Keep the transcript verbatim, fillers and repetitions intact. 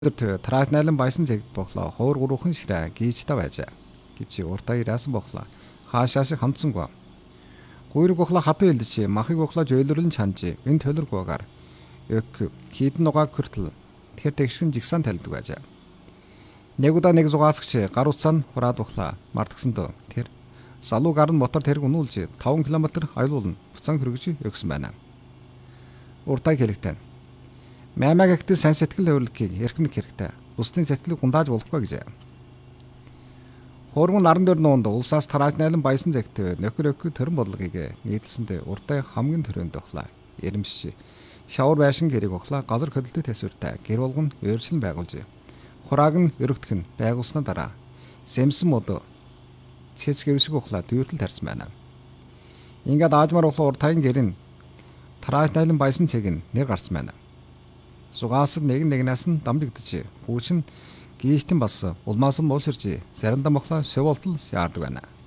Траад найлан баясан зэгд бохлоо хуур гуруухан ширээ гийчтэй байжээ. Гэвч уртаа ирээсэн бохлоо. Хаашааш хандсангүй. Гуйрыг бохлоо хатуу илдэж махыг бохлоо жөөлөрлөн чанжи. Энэ төлөргөөгаар ök хийдэн нугаа хүртэл тэр тэгшин жигсан талдаг байжээ. Нэг удаа нэг зугаасгч гар утсаа нь хураад бохлоо мартгсандөө тэр залуу гар нь мотор тэрэг унуулж таван километр аюулна буцаан хөргөж өгсөн байна. Уртаа хэлэгтэн Мамаг ихтэй сайн сэтгэл хөдлөлийг эрхнэх хэрэгтэй. Бусдын сэтгэлийг гундааж болохгүй гэж. Хурмын наран дээр нуунд улсаас тарааж найлан баясан зэгтэй нөхөр ök төрөн бодлогыг нийтлсэндээ уртаа хамгийн төрөнд бохлаа. Эрэмшиж шавар байшин гэрэг бохлаа газар хөдлөлтөд төсвөртэй гэр болгон өөрчлөн байгуулж. Хурааг нь өргөдөх нь байгуулсны дараа сэмсэн мод цэцгэвсэг бохлаа дүүртэл тарьсан байна. Ингээд аажмаар бохлоо уртагийн гэрэн тарааж найлан баясан цэг нь нэр гарсан байна. Сугаас нэг нэгнээс нь дамжигдчих. Хүүчин гийштэн бас улмаас нь уусарч заримдаа мохлоо шиволтол шаардаг байна.